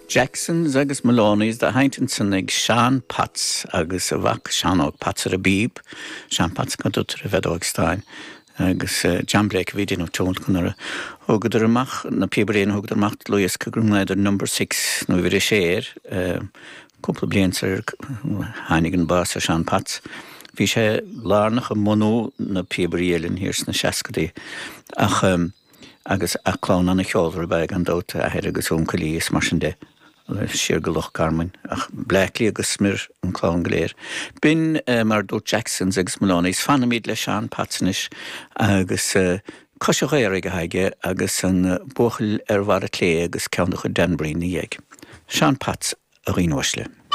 Jacksons agus Maloney's de haintin ag Sean Pats agus a bhac Seanóg Pats ar a bíb, Sean Pats go dútar a bheadógstein agus jambreak vidin of tón kunnar hugad amach na pibréin hugad amach Louis Cagrunaider number 6 nu vir sér couple blianser Heinigen Bas a Sean Pats vi sé lárnach a mono na pibréelen hiers na seskadi ach agus a clown an a chódar bag an dóta a heir agus omcalíos marsinde siar goloch Carmen ach Blackley agus smir an clown gléir. Bin mar dó Jacksons agus Maloney's fanamid le Sean Patsnish agus cosio réir ag a haige agus an bochel war a clé agus ceannach a Danbury ni ag. Sean Pats a rinwasle.